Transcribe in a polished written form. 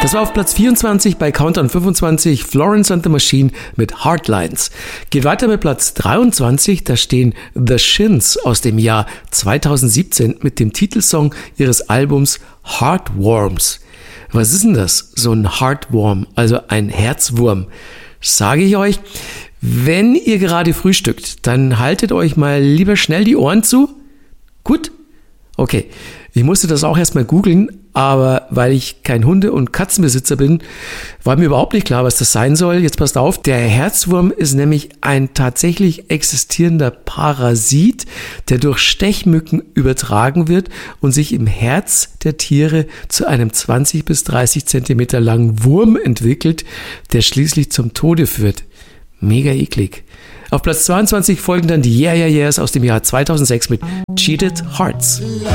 Das war auf Platz 24 bei Countdown 25 Florence and the Machine mit Hardlines. Geht weiter mit Platz 23, da stehen The Shins aus dem Jahr 2017 mit dem Titelsong ihres Albums Heartworms. Was ist denn das? So ein Heartworm, also ein Herzwurm. Sage ich euch, wenn ihr gerade frühstückt, dann haltet euch mal lieber schnell die Ohren zu. Gut? Okay. Ich musste das auch erstmal googeln, aber weil ich kein Hunde- und Katzenbesitzer bin, war mir überhaupt nicht klar, was das sein soll. Jetzt passt auf, der Herzwurm ist nämlich ein tatsächlich existierender Parasit, der durch Stechmücken übertragen wird und sich im Herz der Tiere zu einem 20 bis 30 Zentimeter langen Wurm entwickelt, der schließlich zum Tode führt. Mega eklig. Auf Platz 22 folgen dann die Yeah Yeah Yeahs aus dem Jahr 2006 mit Cheated Hearts.